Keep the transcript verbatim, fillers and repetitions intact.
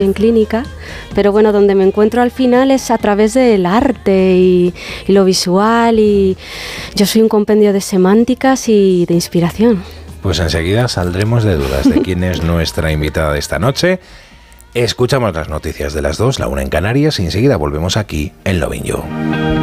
en clínica, pero bueno, donde me encuentro al final es a través del arte y, y lo visual, y yo soy un compendio de semánticas y de inspiración. Pues enseguida saldremos de dudas de quién es nuestra invitada de esta noche. Escuchamos las noticias de las dos, la una en Canarias, y enseguida volvemos aquí en Lovin' You.